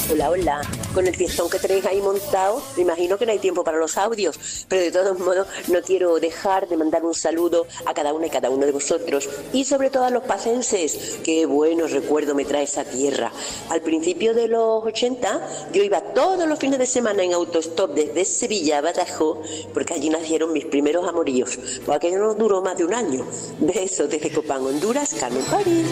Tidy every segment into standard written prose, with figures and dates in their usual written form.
Hola, hola. Con el fiestón que tenéis ahí montado, me imagino que no hay tiempo para los audios, pero de todos modos no quiero dejar de mandar un saludo a cada una y cada uno de vosotros y sobre todo a los pacenses. Qué buenos recuerdos me trae esa tierra. Al principio de los 80 yo iba todos los fines de semana en autostop desde Sevilla a Badajoz porque allí nacieron mis primeros amoríos. Pues aquello no duró más de un año. Besos desde Copán, Honduras, Carmen París.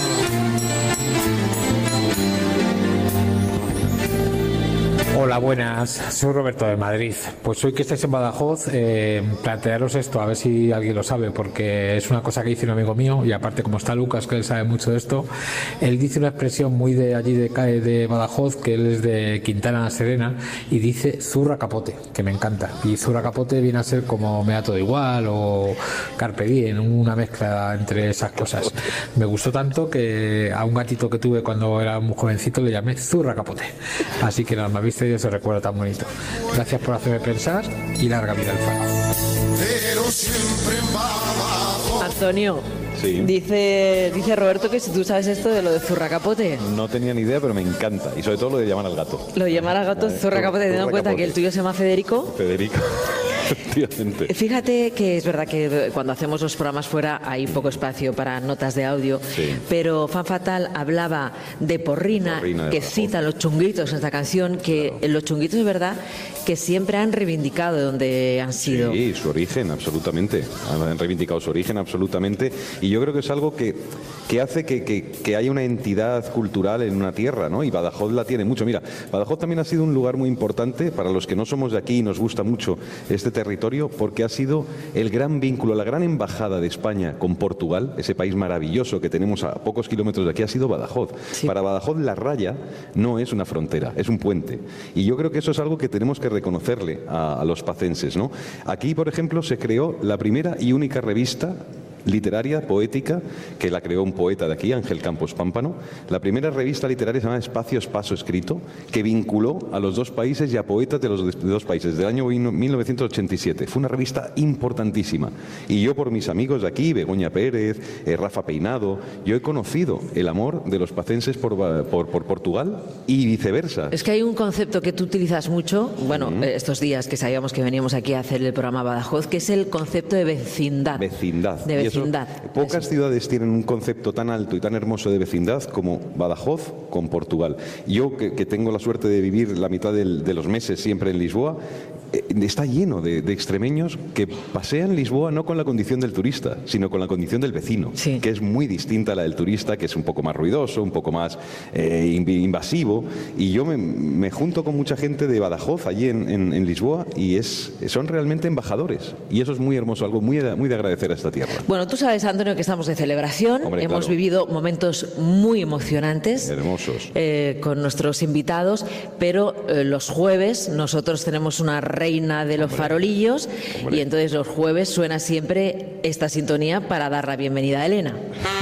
Hola, buenas. Soy Roberto de Madrid. Pues hoy que estáis en Badajoz, plantearos esto, a ver si alguien lo sabe, porque es una cosa que dice un amigo mío, y aparte como está Lucas, que él sabe mucho de esto, él dice una expresión muy de allí de Badajoz, que él es de Quintana Serena, y dice zurra capote, que me encanta. Y zurra capote viene a ser como me da todo igual o carpe diem, una mezcla entre esas cosas. Me gustó tanto que a un gatito que tuve cuando era muy jovencito le llamé zurra capote. Así que nada, me habéis ese recuerdo tan bonito. Gracias por hacerme pensar y larga vida al faro. Antonio, sí. Dice Roberto que si tú sabes esto de lo de zurra capote. No tenía ni idea, pero me encanta. Y sobre todo lo de llamar al gato. Lo de llamar al gato zurra capote, teniendo en cuenta que el tuyo se llama Federico. Federico. Efectivamente. Fíjate que es verdad que cuando hacemos los programas fuera hay poco espacio para notas de audio, sí. Pero Fan Fatal hablaba de Porrina que cita los chunguitos en esta canción, que los chunguitos es verdad que siempre han reivindicado de donde han sido. Sí, su origen, absolutamente. Han reivindicado su origen, absolutamente. Y yo creo que es algo que hace que haya una entidad cultural en una tierra, ¿no? Y Badajoz la tiene mucho. Mira, Badajoz también ha sido un lugar muy importante para los que no somos de aquí y nos gusta mucho este territorio, porque ha sido el gran vínculo, la gran embajada de España con Portugal, ese país maravilloso que tenemos a pocos kilómetros de aquí, ha sido Badajoz. Sí. Para Badajoz la raya no es una frontera, es un puente. Y yo creo que eso es algo que tenemos que reconocerle a los pacenses, ¿no? Aquí, por ejemplo, se creó la primera y única revista literaria, poética, que la creó un poeta de aquí, Ángel Campos Pámpano. La primera revista literaria se llama Espacio Espacio Escrito, que vinculó a los dos países y a poetas de los dos países, del año 1987. Fue una revista importantísima. Y yo, por mis amigos de aquí, Begoña Pérez, Rafa Peinado, yo he conocido el amor de los pacenses por Portugal y viceversa. Es que hay un concepto que tú utilizas mucho, bueno, estos días que sabíamos que veníamos aquí a hacer el programa Badajoz, que es el concepto de vecindad. Vecindad. De vecindad. Pocas ciudades tienen un concepto tan alto y tan hermoso de vecindad como Badajoz con Portugal. Yo, que tengo la suerte de vivir la mitad de los meses siempre en Lisboa, está lleno de extremeños que pasean Lisboa no con la condición del turista, sino con la condición del vecino, sí. Que es muy distinta a la del turista, que es un poco más ruidoso, un poco más invasivo. Y yo me junto con mucha gente de Badajoz allí en Lisboa y son realmente embajadores. Y eso es muy hermoso, algo muy de agradecer a esta tierra. Bueno, tú sabes, Antonio, que estamos de celebración. Hombre, hemos vivido momentos muy emocionantes. Hermosos. Con nuestros invitados, pero los jueves nosotros tenemos una reina de los farolillos. Y entonces los jueves suena siempre esta sintonía para dar la bienvenida a Elena.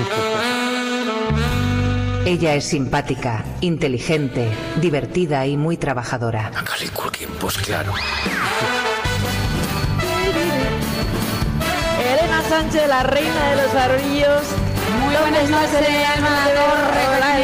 Ella es simpática, inteligente, divertida y muy trabajadora. Pues claro. Elena Sánchez, la reina de los farolillos. Muy buenas noches, Alma Torre.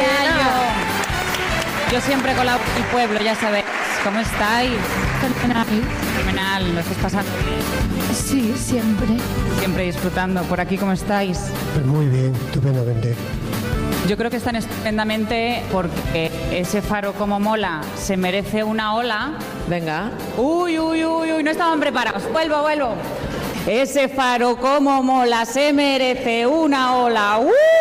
Yo siempre con el pueblo, ya sabéis. ¿Cómo estáis? Fenomenal, ¿lo estáis pasando bien? Sí, siempre. Siempre disfrutando. ¿Por aquí cómo estáis? Pues muy bien, estupendamente. Yo creo que están estupendamente porque ese faro como mola se merece una ola. Venga. Uy, no estaban preparados. Vuelvo. Ese faro como mola se merece una ola.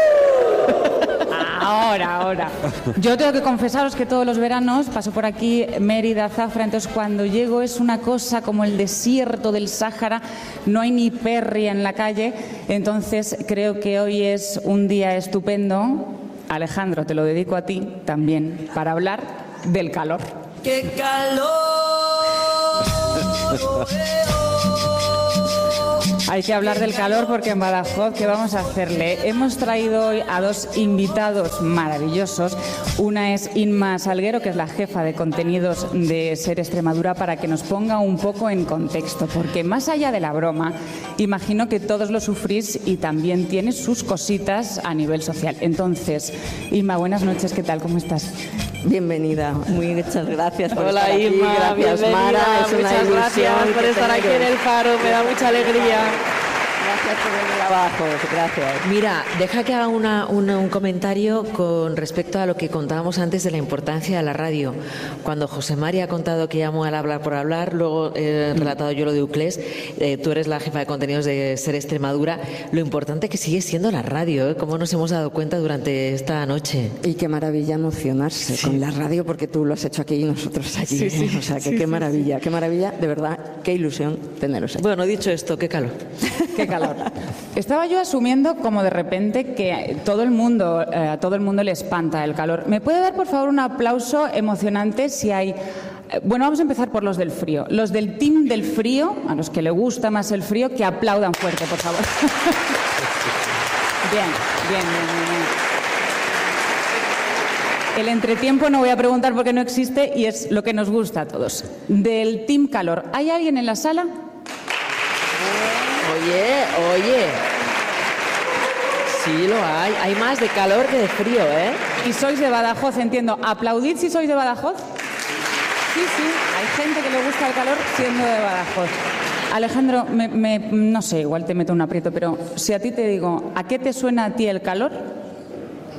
Ahora. Yo tengo que confesaros que todos los veranos paso por aquí Mérida, Zafra, entonces cuando llego es una cosa como el desierto del Sáhara, no hay ni perri en la calle, entonces creo que hoy es un día estupendo. Alejandro, te lo dedico a ti también, para hablar del calor. ¡Qué calor! Hay que hablar del calor porque en Badajoz, ¿qué vamos a hacerle? Hemos traído hoy a dos invitados maravillosos. Una es Inma Salguero, que es la jefa de contenidos de Ser Extremadura, para que nos ponga un poco en contexto, porque más allá de la broma, imagino que todos lo sufrís y también tiene sus cositas a nivel social. Entonces, Inma, buenas noches, ¿qué tal? ¿Cómo estás? Bienvenida, muchas gracias por Hola, estar aquí. Inma, Gracias, bienvenida. Mara, es una Muchas ilusión gracias por que estar aquí teneros. en el Faro, me da mucha alegría. Gracias por venir abajo, gracias. Mira, deja que haga un comentario con respecto a lo que contábamos antes de la importancia de la radio. Cuando José María ha contado que llamó al hablar por hablar, luego he relatado yo lo de Uclés, tú eres la jefa de contenidos de Ser Extremadura, lo importante que sigue siendo la radio, ¿eh? Cómo nos hemos dado cuenta durante esta noche. Y qué maravilla emocionarse con la radio, porque tú lo has hecho aquí y nosotros allí. O sea, que qué maravilla, de verdad, qué ilusión teneros aquí. Bueno, dicho esto, qué calor. Qué calor. Estaba yo asumiendo como de repente que a todo el mundo le espanta el calor. ¿Me puede dar, por favor, un aplauso emocionante si hay... Bueno, vamos a empezar por los del frío. Los del team del frío, a los que le gusta más el frío, que aplaudan fuerte, por favor. Bien. El entretiempo no voy a preguntar porque no existe y es lo que nos gusta a todos. Del team calor, ¿hay alguien en la sala? Oye. Sí lo hay. Hay más de calor que de frío, ¿eh? Y sois de Badajoz, entiendo. ¿Aplaudid si sois de Badajoz? Sí. Hay gente que le gusta el calor siendo de Badajoz. Alejandro, no sé, igual te meto un aprieto, pero si a ti te digo, ¿a qué te suena a ti el calor?